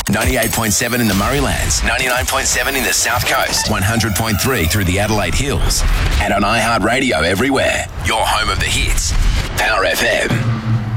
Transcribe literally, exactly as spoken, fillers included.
ninety-eight point seven in the Murraylands, ninety-nine point seven in the South Coast, one hundred point three through the Adelaide Hills, and on iHeartRadio everywhere. Your home of the hits. Power F M.